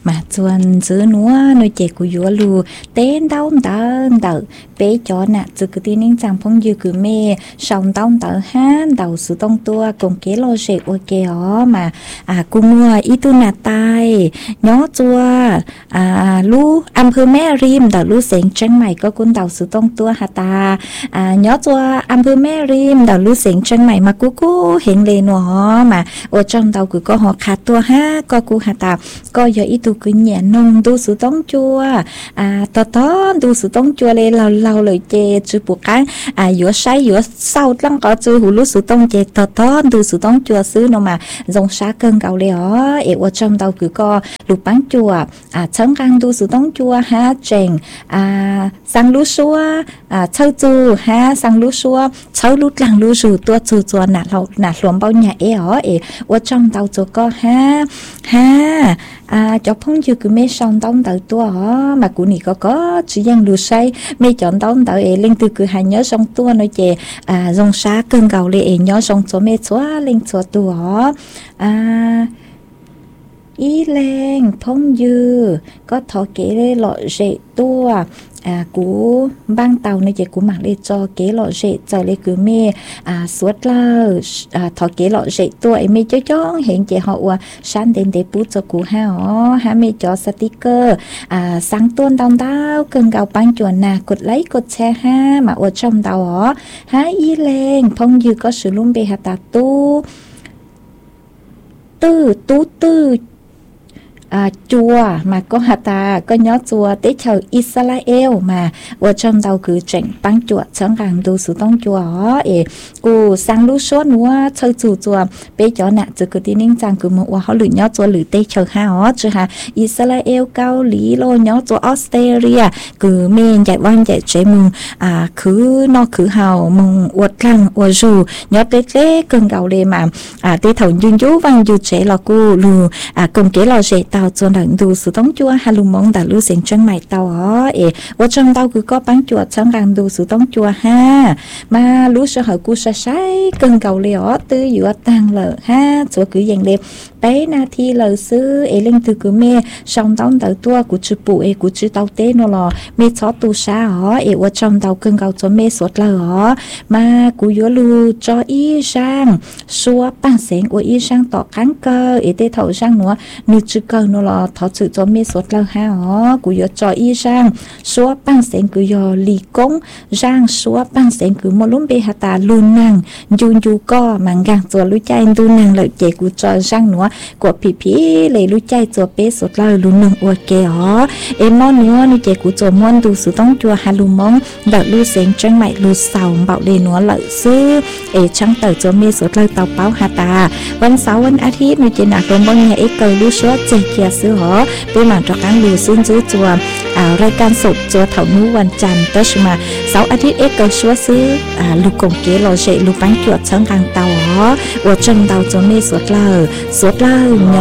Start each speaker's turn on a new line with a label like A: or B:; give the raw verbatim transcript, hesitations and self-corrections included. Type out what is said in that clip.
A: mà chuan giữ núa nuôi trẻ của vua lù tên đau đau đau bé chó nè chứ cứ tin những chẳng phong như cứ mê sòng tông tờ han đầu sự tông tua cùng kế lo sẽ ok ó mà à cung mua ít tu nà tai nhó chua à lu âm hư mẹ rim đầu lu sẹn chân mày có cuốn đầu sự tông tua hà ta à nhó chua âm hư mẹ rim đầu lu sẹn chân mày mà cú cú hiện lên nó mà ở trong đầu cứ có họ khát tua ha có cú hà ta có giờ ít tu cứ nhẹ nông tu sự tông chua à to to tu sự tông chua lên lâu lâu lời chè chú buộc cái à giữa say giữa sau lăng có chú hủ lú sự tông chè to to tu sự tông chua xứ nó mà dòng xá cơn gạo lẽ ó ở trong đầu cứ có lục bán chua à chấm căng tu sự tông chua ha chèn à sang lú xua à châu chu ha sang lú xua châu lú lăng lú rù tua chu chua nạt lẩu nạt luồng bao nhà é ó ở trong đầu chú có ha ha à cho phong chưa cứ mấy song tông tự tua ó mà cụ này có có chỉ dân lú say mấy chọn tông tự ấy lên từ cứ hay nhớ song tua nói chè à dòng xá cơn gạo lẽ nhớ song số mấy số lên số tua ó à ý lên phong dư có thọ kế lên lọ rễ tua à cú băng tàu này chỉ cú mặc để cho kế lọ rễ cho lấy cứ mê à suốt là à thọ kế lọ rễ tua ấy mê cho cho hiện chỉ họ sáng đến để bút cho cú ha ó ha mê cho sticker à sáng tuôn đong đau cơn gạo băng chuồn nà cột lấy cột xe ha mà ở trong tàu ó ha ý lên phong dư có sự luôn bề hạt tà tu tư tú tư à chùa mà có hạt ta có nhớ chùa tế chầu Israel mà ở trong đầu cứ chỉnh băng chùa chẳng càng đủ sự tông chùa ấy cô sang lú số nữa chơi chùa chùa bé chó nè chứ cứ tin ninh rằng cứ một họ lử nhớ chùa lử tế chầu ha ó chứ ha Israel Cao Lý lô nhớ chùa Australia cứ men chạy văn chạy chế mừng à cứ nó cứ hào mừng uất lăng uất dù nhớ tế tế cơn gạo lên mà à tế thầu duyên dú văn dù chế là cô lù à cùng kế là chế tao cho đặng đủ sự tống chua hay lùng mong đã lưu sinh chân mày tao ó ê ở trong tao cứ có bán chuột chẳng đặng đủ sự tống chua ha mà lú sẽ hỏi cú sa sái cơn cầu lẹo tư giữa tăng lợ ha chỗ cứ dành đẹp bé na thi lợ sư ê linh từ cứ mê xong tao tự tua của chữ phụ ê của chữ tao tế nó lò mê chó tu sa ó ê ở trong tao cơn cầu cho mê suốt lợ ó mà cú giữa lưu cho y sang xua bằng sáng của y sang tỏ kháng cơ ê tê thầu sang nữa như chữ cơ nó là thọ sự cho mê suốt lâu ha ó của giờ cho y sang số bằng sen của giờ lì công sang số bằng sen của một lúc bê hạt ta luôn năng du du co mang gang cho lũ chay luôn năng lợi chế của cho sang nữa của phi phi lấy lũ chay cho bê suốt lâu luôn năng ok ó em món nữa như chế của cho món đủ sự tống chua hà lu mong đợt lũ sen trăng mày lũ sầu bảo đề nó lợi sư ê trăng tờ cho mê suốt lâu tàu báo hạt taวันเสาร์วันอาทิตย์มีเจนักลมบางอย่างเอ็กเกอร์ลูชัวเจเกียซื้อหอเป็นหลังจากการลูซุนซื้อจัวอ่ารายการสดจัวเถานู้วันจันทร์ก็ชมาเสาร์อาทิตย์เอ็กเกอร์ชัวซื้ออ่าลูกกงเก๋โลเชลูกปังจวดช่างกลางเตาหอวัวจังเตาจัวเมสวดเล่าสวดเล่าหย